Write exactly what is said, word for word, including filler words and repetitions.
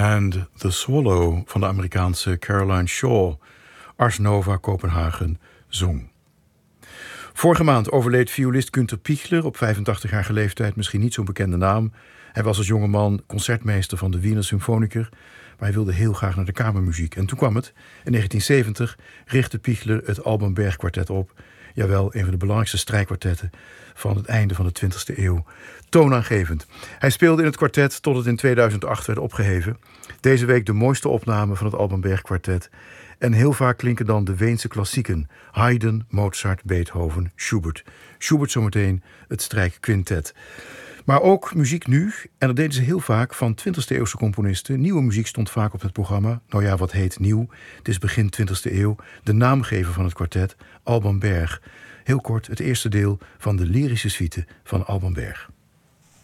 and The Swallow van de Amerikaanse Caroline Shaw, Ars Nova Kopenhagen, zong. Vorige maand overleed violist Günter Pichler op vijfentachtigjarige leeftijd, misschien niet zo'n bekende naam. Hij was als jongeman concertmeester van de Wiener Symfoniker, maar hij wilde heel graag naar de kamermuziek. En toen kwam het. In negentien zeventig richtte Pichler het Alban Berg Kwartet op. Jawel, een van de belangrijkste strijkkwartetten van het einde van de twintigste eeuw. Toonaangevend. Hij speelde in het kwartet tot het in tweeduizend acht werd opgeheven. Deze week de mooiste opname van het Alban Berg Kwartet. En heel vaak klinken dan de Weense klassieken. Haydn, Mozart, Beethoven, Schubert. Schubert zometeen het strijkquintet. Maar ook muziek nu, en dat deden ze heel vaak van twintigste eeuwse componisten. Nieuwe muziek stond vaak op het programma. Nou ja, wat heet nieuw? Het is begin twintigste eeuw. De naamgever van het kwartet, Alban Berg. Heel kort het eerste deel van de lyrische suite van Alban Berg.